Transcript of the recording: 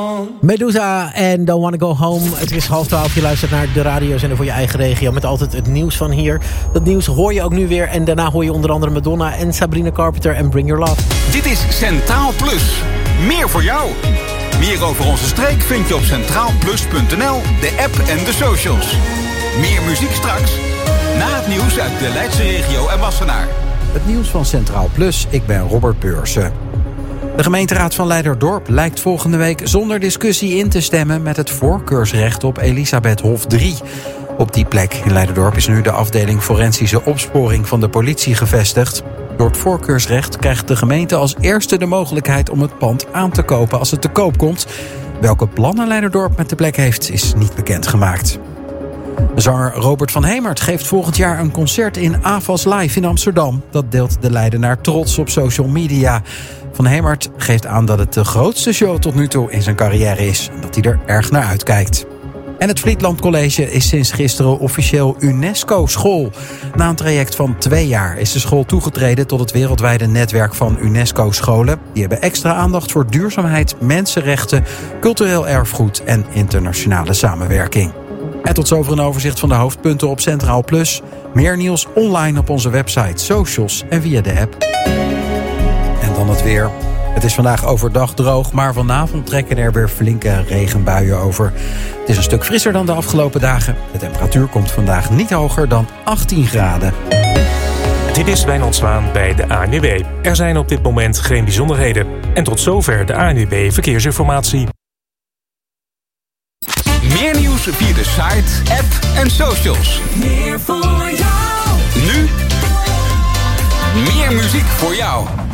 Medusa en Don't Wanna Go Home. Het is 11:30. Je luistert naar de radiozender voor je eigen regio. Met altijd het nieuws van hier. Dat nieuws hoor je ook nu weer. En daarna hoor je onder andere Madonna en Sabrina Carpenter en Bring Your Love. Dit is Centraal Plus. Meer voor jou. Meer over onze streek vind je op centraalplus.nl, de app en de socials. Meer muziek straks. Na het nieuws uit de Leidse regio en Wassenaar. Het nieuws van Centraal Plus, ik ben Robert Beursen. De gemeenteraad van Leiderdorp lijkt volgende week zonder discussie in te stemmen met het voorkeursrecht op Elisabethhof 3. Op die plek in Leiderdorp is nu de afdeling forensische opsporing van de politie gevestigd. Door het voorkeursrecht krijgt de gemeente als eerste de mogelijkheid om het pand aan te kopen als het te koop komt. Welke plannen Leiderdorp met de plek heeft, is niet bekendgemaakt. Zanger Robert van Hemert geeft volgend jaar een concert in Avas Live in Amsterdam. Dat deelt de Leidenaar trots op social media. Van Hemert geeft aan dat het de grootste show tot nu toe in zijn carrière is. En dat hij er erg naar uitkijkt. En het Vlietland College is sinds gisteren officieel UNESCO-school. Na een traject van 2 jaar is de school toegetreden tot het wereldwijde netwerk van UNESCO-scholen. Die hebben extra aandacht voor duurzaamheid, mensenrechten, cultureel erfgoed en internationale samenwerking. En tot zover een overzicht van de hoofdpunten op Centraal Plus. Meer nieuws online op onze website, socials en via de app. En dan het weer. Het is vandaag overdag droog, maar vanavond trekken er weer flinke regenbuien over. Het is een stuk frisser dan de afgelopen dagen. De temperatuur komt vandaag niet hoger dan 18 graden. Dit is Wijnand Zwaan bij de ANWB. Er zijn op dit moment geen bijzonderheden. En tot zover de ANWB Verkeersinformatie. Meer nieuws via de site, app en socials. Meer voor jou. Nu meer muziek voor jou.